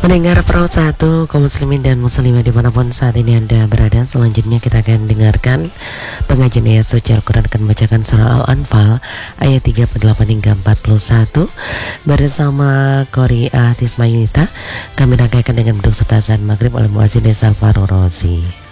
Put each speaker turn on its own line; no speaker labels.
Mendengar Pro 1 kaum muslimin dan muslimah dimanapun saat ini Anda berada. Selanjutnya kita akan dengarkan pengajian ayat suci Al-Quran, akan membacakan surah Al-Anfal ayat 38 hingga 41 bersama Qori'ah Tismayunita. Kami rangkaikan dengan bentuk serta azan maghrib oleh muazzin Desa Al-Farurosi.